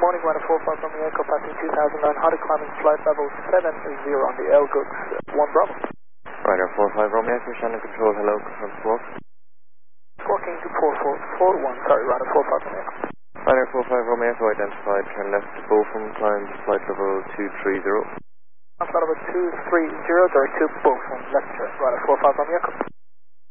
morning, Radar 45 from the Echo, passing 2009, Hardy climbing flight level 70 on the Elgooks 1 Bravo. Radar 45 Romeo Echo, Shannon Control, hello, confirm squawk. Squawking to 4441, sorry, Radar 45 from the Echo. Radar 45 Romeo Echo identified, turn left to Beaufort, climb flight level 230. Flight level 230, direct to Beaufort, left turn, Radar 45 from the Echo.